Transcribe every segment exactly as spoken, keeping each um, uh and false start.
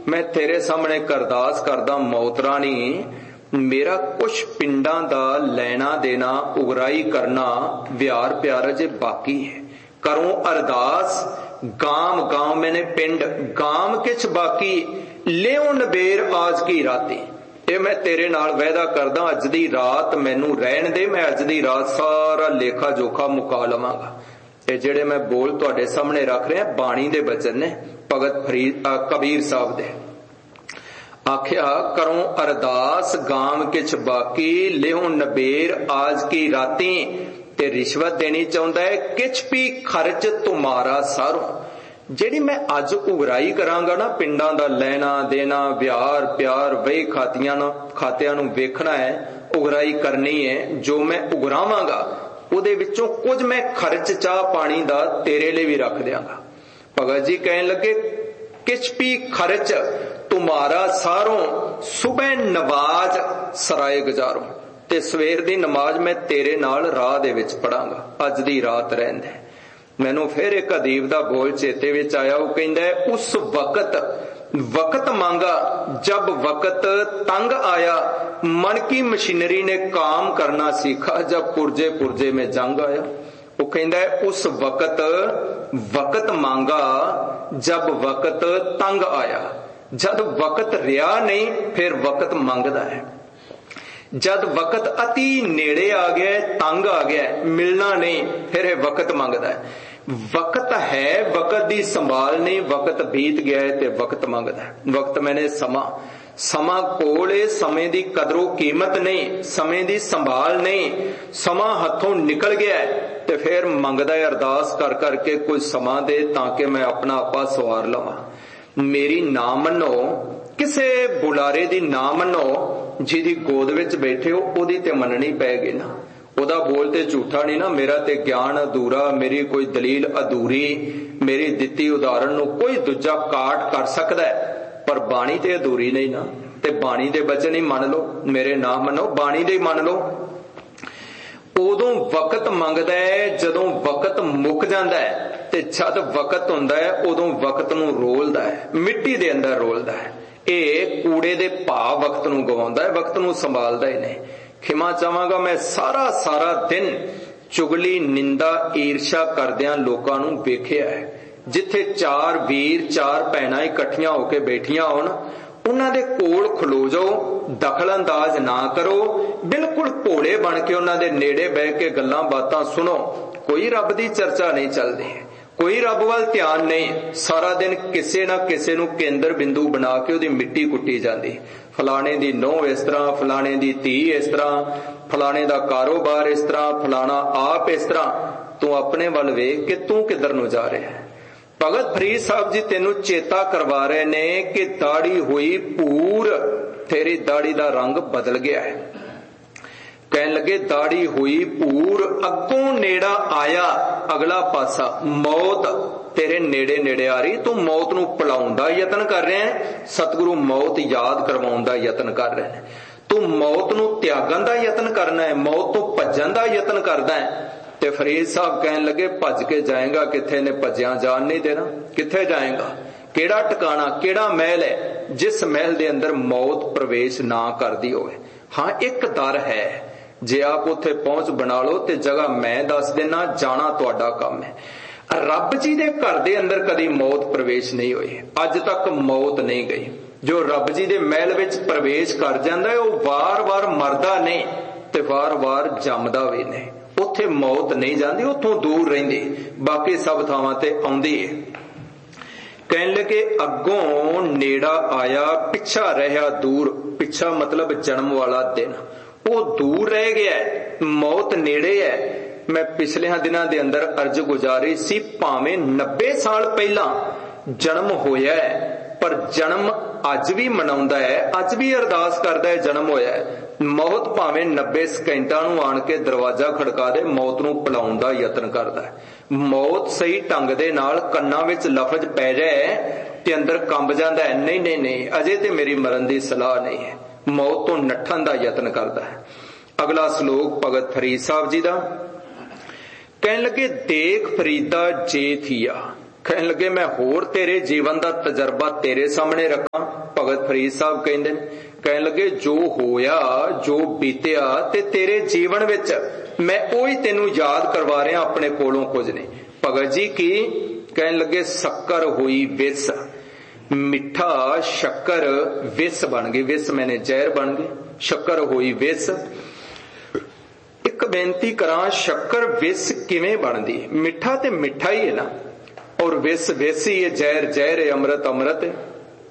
मैं तेरे सामने करदास करदा मौत रानी, मेरा कुछ पिंडां दा लैना देना उगराई करना व्यार प्यार अजे बाकी है। करूं अरदास गाम गाम मैंने पिंड गाम किछ बाकी, लियो नबेर आज की राती। ਇਹ मैं तेरे नाल वायदा करदा अज दी रात मैनू रहन दे, मैं अज दी रात सारा लेखा जोखा मुका लवांगा। ये जेड़े मैं बोल तुहाडे सामने रख रहा बाणी दे बचन ने भगत फरीद कबीर साहब दे। आख्या करूं अरदास गाम किछ बाकी, लियो नबेर आज की राती। ते रिश्वत देनी चाहुंदा है किछ भी खर्च तुम्हारा सारों। ਜਿਹੜੀ मैं अज उगराई करांगा ना पिंडां दा लैना देना व्यार प्यार वही खातियां खातियां नूं वेखना है, उगराई करनी है। जो मैं उगरावांगा उहदे विचों कुछ मैं खर्च चाह पानी दा तेरे लिए भी रख दियांगा। भगत जी कहन लगे किछ भी खर्च तुम्हारा सारों, सुबह नवाज सराय गुजारो। ते सवेर दी नमाज मैं तेरे नाल राह दे विच पढ़ांगा। अज दी रात रहन दे। मैनू फिर एक अदीब दा बोल चेते विच आया, वो कहंदा है उस वक्त वक्त मांगा जब वक्त तंग आया, मन की मशीनरी ने काम करना सीखा जब पुरजे पुरजे में जंग आया। वो कहंदा है उस वक्त वक्त मांगा जब वक्त तंग आया। जद वक्त रिया नहीं फिर वक्त मंगदा है। जद वक्त अति नेड़े आ गया तंग आ गया मिलना नहीं फिर वक्त मंगदा है। वक्त है वक्त दी संभाल नहीं, वक्त बीत गया है ते वक्त मंगदा है। वक्त मैंने समा समा कोल समय दी कदरों कीमत नहीं, समय दी संभाल नहीं, समा हथों निकल गया है ते फिर मंगदा है अरदास कर करके कोई समा दे ताकि मैं अपना आपा सवार लवां। मेरी ना मनो किसे बुलारे दी ना मनो, जिहदी गोद विच बैठे हो ओदी ते मननी पैगी ना। ओदा बोल ते झूठा नहीं ना, मेरा ते ज्ञान अधूरा, मेरी कोई दलील अधूरी, मेरी दित्ती उदाहरण नूं कोई दूजा काट कर सकदा है, पर बाणी ते अधूरी नहीं ना। ते बाणी दे वचन ही मन लो, मेरे ना मनो बाणी दे मन लो। उदों वक्त मंगदा है जदों वक्त मुक जांदा है, ते जद वक्त हुंदा है उदों वक्त नूं रोलदा है, मिट्टी दे अंदर रोलदा है। ਇਹ कूड़े दे भाव वक्त नूं गवाउंदा है, वक्त नूं संभालदा ही नहीं। खिमा चाहांगा मैं सारा सारा दिन चुगली निंदा ईर्षा करदियां लोकां नूं वेखिया है। जिथे चार वीर चार भैणां इकट्ठियां होके बैठियां होण, उन्हां दे कोल खलो जाओ, दखल अंदाज ना करो, बिल्कुल भोले बन के उन्हां दे नेड़े बह के गल्लां बातां सुनो। कोई रब दी चर्चा नहीं चलदी, कोई रब वाल ध्यान नहीं। सारा दिन किसे ना किसे नूं केंद्र बिंदु बना के उहदी मिट्टी कुट्टी जांदी। फलाने दी नौं इस तरह, फलाने दी धी इस तरह, फलाने दा कारोबार इस तरह, फलाना आप इस तरह। तू अपने वल वेख के तू किधर नूं जा रहा है। भगत फरीद साहब जी तेनू चेता करवा रहे ने कि दाढ़ी हुई पूर, तेरी दाढ़ी दा रंग बदल गया है। कहन लगे दाढ़ी हुई पूर, अगों नेड़ा आया अगला पासा, मौत तेरे नेड़े नेड़े आ रही। तू मौत नूं भुलाउण दा यतन कर रहा है, सतगुरु मौत याद करवाउण दा यतन कर रहे हैं। तू मौत नूं त्यागण दा यतन करना है, मौत तो भज्जण दा यतन करदा है। ते फरीद साहब कहन लगे भज के जाएगा किथे, ने भज्जियां जान नहीं देना। किथे जाएगा, केड़ा ठिकाना, केड़ा महल है जिस महल दे अंदर मौत प्रवेश ना करदी होवे। हाँ एक दर है, जे आप उत्थे पहुंच बना लो ते जगह मैं दस देना, जाना तुहाडा काम है। रब जी दे घर दे अंदर कदी मौत प्रवेश नहीं हुई, अज तक मौत नहीं गई। जो रब जी दे महल विच प्रवेश कर जांदा है वो वार वार मरदा नहीं ते वार वार जमदा भी नहीं। उत्थे मौत नहीं जाती, उतों दूर रहिंदी, बाकी सब थावां ते आउंदी है। कहन लगे अगों नेड़ा आया पिछा रहा दूर, पिछा मतलब जन्म वाला दिन, वो दूर रह गया है, मौत नेड़े है। मैं पिछले दिनों के अंदर अर्ज गुजारी सी, भावें नब्बे साल पहला जन्म होया है पर जन्म अज भी मनाउंदा है, अज भी अरदास करदा है जन्म होया है। मौत भावें नब्बे सकेंटां नूं आण के दरवाजा खड़का दे, मौत नूं भुलाउण दा यतन करदा है। मौत सही ढंग दे नाल कन्नां विच लफज पै जाए ते अंदर कंब जांदा है, नहीं नहीं नहीं अजे ते मेरी मरण दी सलाह नहीं है। मौत तो नठन दा यतन करदा है। अगला श्लोक भगत फरीद साहब जी दा कहन लगे, देख फरीदा जे थिया, कहन लगे मैं होर तेरे जीवन का तजर्बा तेरे सामने रखा। भगत फरीद साहब कहते कहन लगे जो होया जो बीतिया ते तेरे जीवन विच मैं ओही तेनू याद करवा रहा अपने कोलों कुछ ने। भगत जी की कहन लगे शक्कर हुई विस, मिठा शक्कर विस बन गई, विस मैंने जहर बन गई, शक्कर हुई विस। एक बेनती करा, शक्कर विस किवें बनदी? मिठा ते मिठा ही है ना, और विस विस ही है, जहर जहर है, अमृत अमृत है।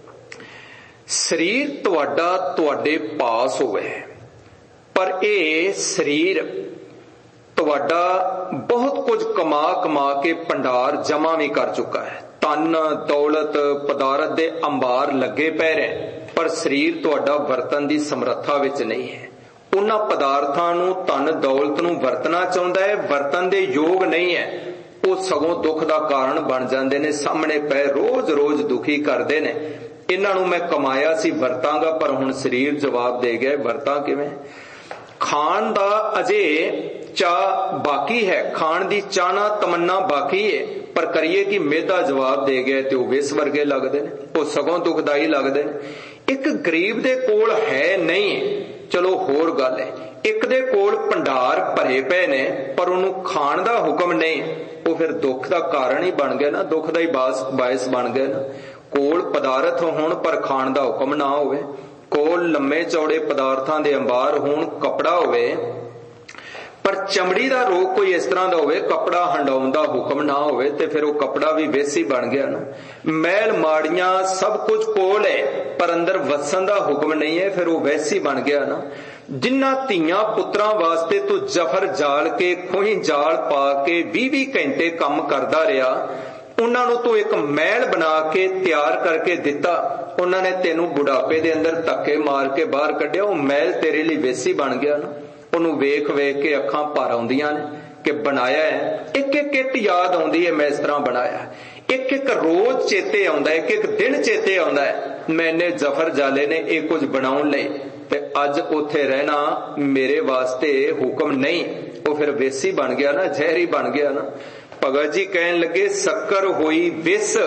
शरीर तुहाडा तुहाडे पास होवे, पर ए शरीर तुहाडा बहुत कुछ कमा कमा के भंडार जमा भी कर चुका है। तन दौलत पदारथ दे अंबार लगे पै रहे, पर शरीर तुहाडा वरतन दी समर्था विच नहीं है। उन्हां पदार्थां नूं तन दौलत नूं वरतना चाहुंदा है, वरतन दे योग नहीं है। वो सगों दुख दा कारण बन जांदे ने, सामने पै रोज रोज दुखी करदे ने। इन्हां नूं मैं कमाया सी वरतांगा, पर हुण शरीर जवाब दे गया वरतां किवें? खाण दा अजे चाह बाकी है, खाण दी चाहना तमन्ना बाकी है, पर करिए कि मेदा जवाब दे गया ते वो विस वर्गे लगदे ने, वो सगों दुखदाई लगदे ने। एक गरीब दे कोल है नहीं, चलो होर गल है, एक दे कोल भंडार भरे पे ने पर उन्होंने खाण दा हुक्म नहीं, वो फिर दुख दा कारण ही बन गया ना, दुख दा ही बास बायस बन गया ना। कोल पदार्थ होण पर खाण दा हुक्म ना होवे, कोल लम्मे चौड़े पदार्थां दे अंबार होण, कपड़ा होवे पर चमड़ी दा रोग कोई इस तरह दा होवे, कपड़ा हंडाउण दा हुक्म ना होवे, ते फिर वो कपड़ा भी वेसी बन गया ना। मैल माड़ियां सब कुछ कोल है, पर अंदर वसन दा हुक्म नहीं है, फिर वो वैसी बन गया ना। जिन्ना धीआं पुत्रां वास्ते तू जफर जाल के खोही जाल पा के बीह बीह घंटे काम करदा रहा, उन्हां नूं तू एक महल बना के तैयार करके दिता, उन्हां ने तेनू बुढ़ापे दे अंदर धक्के मार के बाहर कढिया, वो महल तेरे लिए वेसी बन गया ना। ਉਹਨੂੰ ਵੇਖ ਵੇਖ ਕੇ ਅੱਖਾਂ ਭਰ ਆਉਂਦੀਆਂ ਨੇ ਕਿ ਬਣਾਇਆ ਹੈ, ਇੱਕ ਇੱਕ ਇੱਟ ਯਾਦ ਆਉਂਦੀ ਹੈ ਮੈਂ ਇਸ ਤਰ੍ਹਾਂ ਬਣਾਇਆ, ਇੱਕ ਇੱਕ ਰੋਜ਼ ਚੇਤੇ ਆਉਂਦਾ, ਇੱਕ ਇੱਕ ਦਿਨ ਚੇਤੇ ਆਉਂਦਾ ਹੈ ਮੈਨੇ ਜ਼ਫਰ ਜਾਲੇ ਨੇ ਇਹ ਕੁਝ ਬਣਾਉਣ ਲਈ, ਤੇ ਅੱਜ ਉੱਥੇ ਰਹਿਣਾ ਮੇਰੇ ਵਾਸਤੇ ਹੁਕਮ ਨਹੀਂ, ਉਹ ਫਿਰ ਵੇਸੀ ਬਣ ਗਿਆ ਨਾ, ਜ਼ਹਿਰੀ ਬਣ ਗਿਆ ਨਾ। ਭਗਤ ਜੀ ਕਹਿਣ ਲੱਗੇ ਸ਼ੱਕਰ ਹੋਈ ਵਿਸ,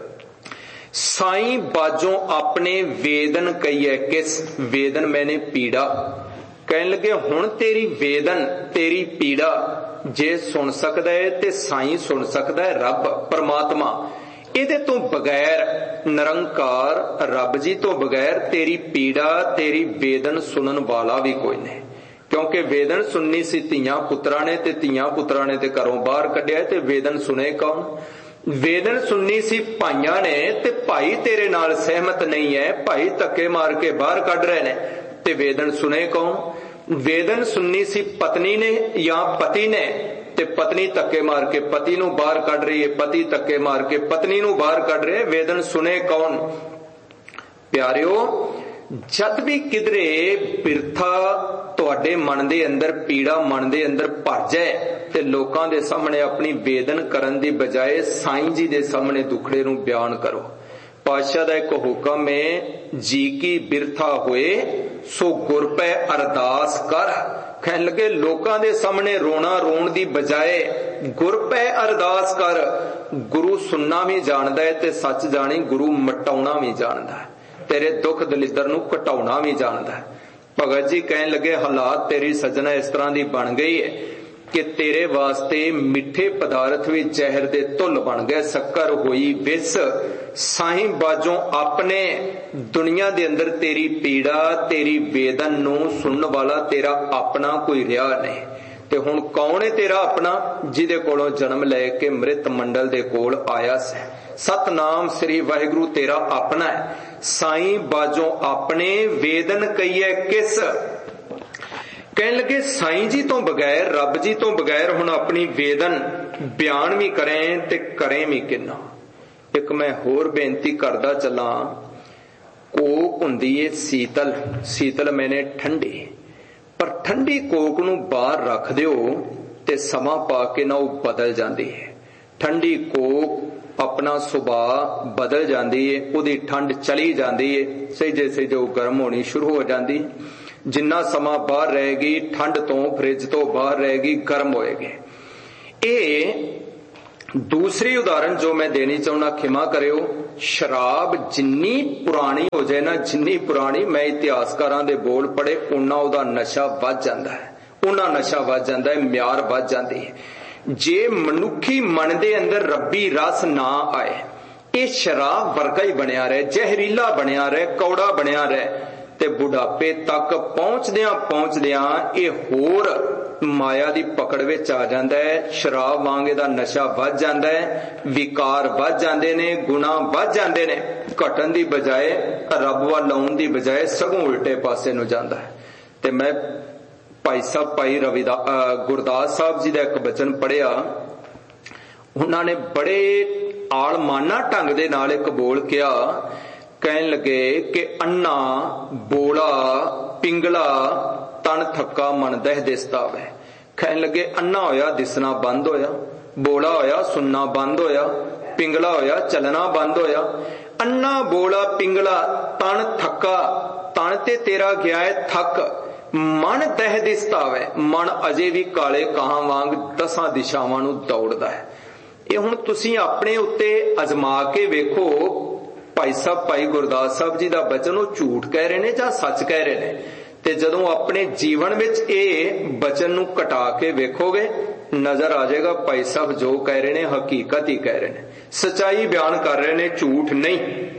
ਸਾਈਂ ਬਾਜੋਂ ਆਪਣੇ वेदन कही है किस, वेदन मैंने पीड़ा। कहने लगे हुण तेरी वेदन तेरी पीड़ा जे सुन सकदा है ते साईं सुन सकदा है, रब परमात्मा। इहदे तो बगैर निरंकार रब जी तो बगैर तेरी पीड़ा तेरी वेदन सुनन वाला भी कोई नहीं, क्योंकि वेदन सुननी सी धीआं पुत्रा ने, ते धीआं पुत्रा ने ते घरों बाहर कढिया, ते वेदन सुने कौन? वेदन सुननी सी भाइयां ने, ते भाई तेरे नाल सहमत नहीं है, भाई धक्के मार के बाहर कढ रहे ने, ते वेदन सुने कौन? वेदन सुननी सी पत्नी ने या पति ने, ते पत्नी धक्के मार के पति नू बाहर कढ रही है, पति धक्के मार के पत्नी नू बाहर कढ रहे, वेदन सुने कौन? प्यारियो, जद भी किधरे बिरथा तुहाडे मन दे अंदर पीड़ा मन दे अंदर भर जाए, ते लोकां दे सामने अपनी वेदन करन दी बजाए साईं जी दे सामने दुखड़े नू बयान करो। पातशाह दा एक हुक्म है, जी की बिरथा होए सो गुर पे अरदास कर। कहन लगे लोकां दे सामने रोना रोन दी बजाए गुर पे अरदास कर। गुरु सुनना भी जानदा है ते सच जानी गुरु मटाउणा भी जानदा है, तेरे दुख दलिदर नू घटाउणा भी जानदा है। भगत जी कहन लगे हालात तेरी सजना इस तरह दी बन गई है कि तेरे वास्ते मिठे पदार्थ भी जहर दे तुल बन गए, शक्कर हुई विस। साईं बाजों अपने दुनिया दे अंदर तेरी पीड़ा तेरी वेदन नू सुनने वाला तेरा अपना कोई रिहा नहीं। ते हुण कौन है तेरा अपना? जिदे कोलों जन्म लैके मृत मंडल दे कोल आया से। सतनाम श्री वाहिगुरु तेरा अपना है। साईं बाजों अपने वेदन कहिए किस। कहने लगे साईं जी तो बगैर रब जी तो बगैर हुण अपनी वेदन बयान भी करें ते करें भी किन्ना। एक मैं होर बेनती करदा चला, कोक हुंदी है शीतल, शीतल मैंने ठंडी, पर ठंडी कोक नू बाहर रख दिओ ते समा पा के ना वो बदल जाती है। ठंडी कोक अपना सुभाव बदल जाती है, उहदी ठंड चली जाती है, सहजे सहजे वो गर्म होनी शुरू हो जाती है। जिन्ना समा बाहर रहेगी ठंड तो फ्रिज तो बाहर रहेगी गर्म होएगी। ये दूसरी उदाहरण जो मैं देनी चाहना, खिमा करियो, शराब जिन्नी पुरानी हो जाए ना, जिन्नी पुरानी, मैं इतिहासकारां दे बोल पढ़े, उन्ना उहदा नशा वध जांदा है, उन्ना नशा वध जांदा है, म्यार वध जांदी है। जे मनुखी मन दे अंदर रब्बी रस ना आए, ये शराब वर्गा ही बनिया रहे, जहरीला बनिया रहे, कौड़ा बनिया रहे, ते बुढ़ापे तक पहुंचदियां पहुंचदियां ये होर माया दी पकड़ विच आ जांदा है। शराब वांगे दा नशा वध जांदा है, विकार वध जांदे ने, गुनाह वध जांदे ने, घटन दी बजाए रब वल आउण दी बजाए सगों उल्टे पासे नूं जांदा है। ते मैं भाई साहब भाई रविदास गुरदास साहब जी दा एक बचन पढ़िया, उन्हां ने बड़े आलमाना ढंग दे नाल एक बोल किया, कहन लगे कि अन्ना बोला पिंगला तन थक्का मन दह दिसदा वे। कहन लगे अन्ना होया दिसना बंद होया, बोला होया सुनना बंद होया, पिंगला होया चलना बंद होया। अन्ना बोला पिंगला तन थक्का, तन ते तेरा गया है थक, मन दह दिसदा वे, मन अजे भी काले काहां वांग दसां दिशावां नूं दौड़दा है। ये हुण तुसीं अपने उत्ते अजमा के वेखो, भाई साहब भाई गुरदास साहब जी दा बचन वो झूठ कह रहे ने जां सच कह रहे ने। ते जदों अपने जीवन विच ये बचन नूं घटा के वेखोगे, नजर आ जाएगा भाई साहब जो कह रहे ने हकीकत ही कह रहे ने, सच्चाई बयान कर रहे ने, झूठ नहीं।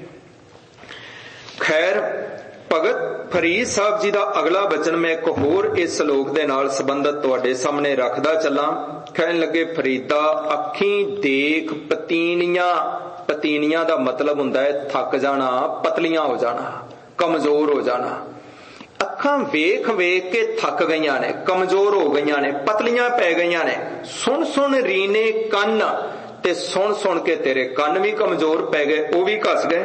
खैर, भगत फरीद साहब जी दा अगला बचन मैं एक होर इस श्लोक दे नाल संबंधित तुहाडे सामने रखदा चला। कहन लगे, फरीदा अखीं देख पतीनियां, पतीनियां दा मतलब हुंदा है थक जाना, पतलियां हो जाना, कमजोर हो जाना। अखां वेख वेख के थक गईयां ने, कमजोर हो गईयां ने, पतलियां पै गईयां ने। सुन सुन रीने कन, ते सुन सुन के तेरे कन भी कमजोर पै गए, वो भी घस गए।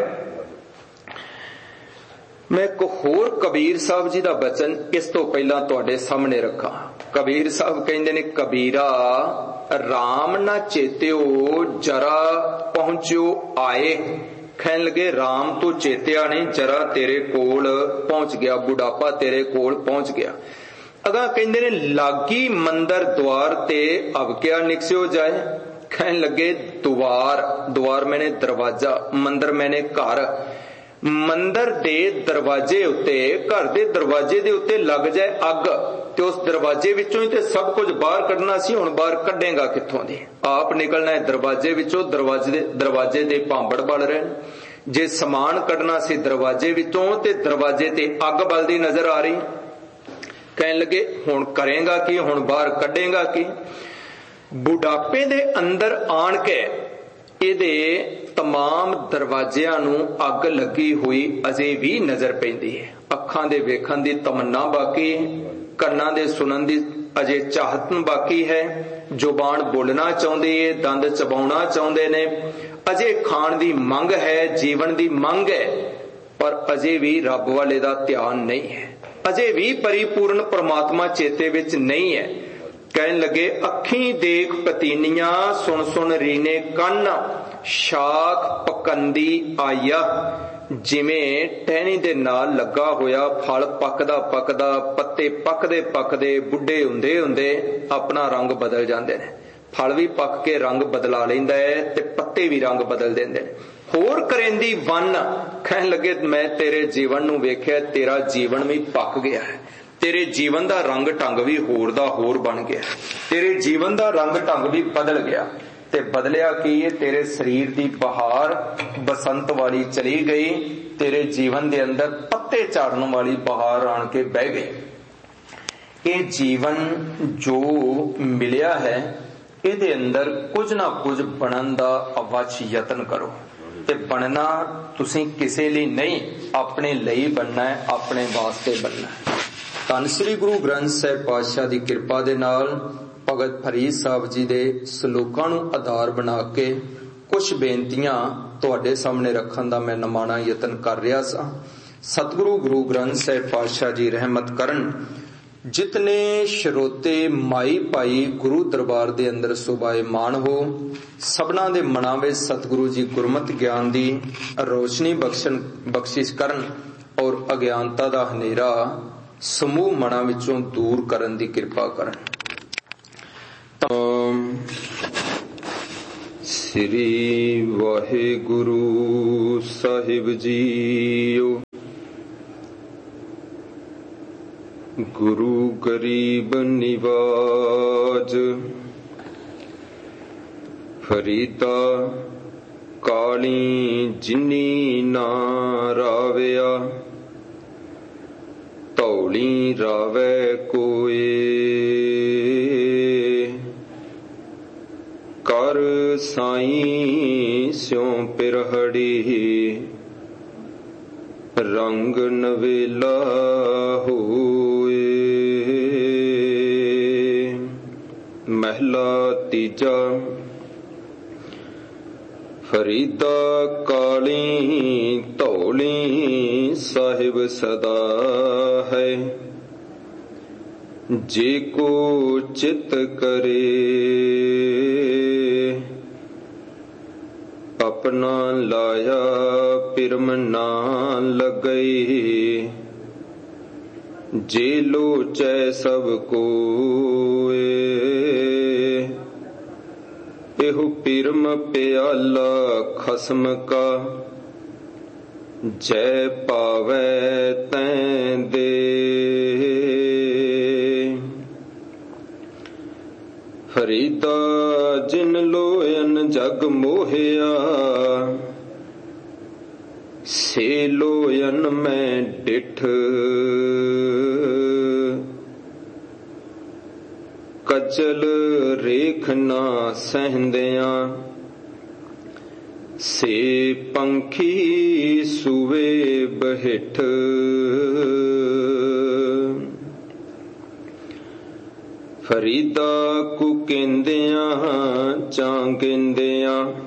मैं एक होर कबीर साहब जी दा बचन इस तो पहला तुहाडे सामने रखा। कबीर साहब कहंदे ने, कबीरा राम ना चेत्यो जरा पहुंचो आए। कहन लगे राम तो चेत्या नहीं, जरा तेरे कोल पहुंच गया, बुढ़ापा तेरे कोल पहुंच गया। अगा कहंदे ने, लागी मंदिर द्वार ते अब क्या निकस्यो जाए। कहन लगे द्वार, द्वार मैंने दरवाजा, मंदिर मैंने घर। मंदिर दे दरवाजे उत्ते, घर दे दरवाजे दे उत्ते लग जाए अग, ते उस दरवाजे विचों ही ते सब कुछ बाहर कढ़ना सी, हुण बाहर कढ़ेगा कित्थों दी? आप निकलना है दरवाजे विचों, दरवाजे दे दरवाजे दे भांबड़ बल रहे। जे समान कढ़ना सी दरवाजे विचों ते दरवाजे ते अग बलदी नजर आ रही। कहन लगे हुण करेगा की, हुण बाहर कढ़ेगा की? बुढ़ापे दे अंदर आण के ਇਹਦੇ तमाम दरवाजियां नूं अग लगी हुई अजे भी नजर पैंदी है। अखां दे वेखण दी तमन्ना बाकी है, ਕੰਨਾਂ ਦੇ सुनन दी अजे चाहत बाकी है, जुबान बोलना चाहुंदी है, दंद चबाउणा चाहुंदे ने, अजे खाण दी मंग है, जीवन दी मंग है, पर अजे भी रब वाले दा ध्यान नहीं है, अजे भी परिपूर्ण परमात्मा चेते विच नहीं है। कहन लगे अखी देख पतीनियां, सुन सुन रीने कन, शाख पकंदी आया। जिवें टहनी दे नाल लगा होया फल पकदा पकदा, पत्ते पकदे पकदे, बुढ़े हुंदे हुंदे अपना रंग बदल जांदे ने। फल भी पक के रंग बदला लैंदा है ते पत्ते भी रंग बदल देंदे ने। होर करेंदी वन, कहन लगे मैं तेरे जीवन नूं वेखिया, तेरा जीवन भी पक गया है, तेरे जीवन दा रंग ढंग भी होर दा होर बन गया, तेरे जीवन दा रंग ढंग भी बदल गया। ते बदलिया की है, तेरे शरीर दी बहार बसंत वाली चली गई, तेरे जीवन दे अंदर पत्ते झाड़न वाली बहार आण के बह गई। ये जीवन जो मिलिया है, इहदे अंदर कुछ ना कुछ बनन दा अवश्य यतन करो। ते बनना तुसीं किसे लिए नहीं, अपने लिए बनना है, अपने वास्ते बनना है। धन श्री गुरु ग्रंथ साहिब पातशाह दी किरपा दे नाल भगत फरीद साहब जी दे सलोकां नूं आधार बना के कुछ बेनतियां तुहाडे सामने रखण दा मैं नमाणा यतन कर रिहा सां। सतगुरु गुरु ग्रंथ साहिब पातशाह जी रहमत करन। जितने श्रोते माई भाई गुरु दरबार दे अंदर सुभाए मान हो, सबना दे मनां विच सतगुरु जी गुरमत ज्ञान दी रोशनी बख्शण बख्शिश करन और अज्ञानता दा हनेरा समूह मनां विचों दूर करन दी किरपा करन। ਸ੍ਰੀ ਵਾਹਿਗੁਰੂ ਸਾਹਿਬ ਜੀਓ। ਗੁਰੂ ਗਰੀਬ ਨਿਵਾਜ ਫਰੀਦਾ ਕਾਲੀ ਜਿਨੀ ਨਾ ਰਾਵਿਆ, ਧੌਲੀ ਰਾਵੈ ਕੋਏ। ਕਰ ਸਾਈਂ ਸਿਉ ਪਿਰਹੜੀ, ਰੰਗ ਨਵੇਲਾ ਹੋਏ। ਮਹਿਲਾ ਤੀਜਾ। ਫਰੀਦਾ ਕਾਲੀ ਧੌਲੀ ਸਾਹਿਬ ਸਦਾ ਹੈ, ਜੇ ਕੋ ਚਿਤ ਕਰੇ ਆਪਣਾ ਲਾਇਆ ਪਿਰਮ ਨਾ ਲਗਈ। ਜੇ ਲੋਚੈ ਸਭ ਕੋਏ, ਇਹੋ ਪਿਰਮ ਪਿਆਲਾ ਖਸਮ ਕਾ, ਜੈ ਪਾਵੈ ਤੈਂ ਦੇ। ਫਰੀਦਾ ਜਿਨ ਲੋਇਨ ਜਗ ਮੋਹਿਆ, ਸੇ ਲੋਇਨ ਮੈਂ ਡਿਠ। ਕਚਲ ਰੇਖ ਨਾ ਸਹਿੰਦਿਆਂ, ਸੇ ਪੰਖੀ ਸੂਵੇ ਬਹਿਠ। ਫਰੀਦਾ ਕੁ ਕਹਿੰਦਿਆਂ ਚਾਂ ਕਹਿੰਦਿਆਂ,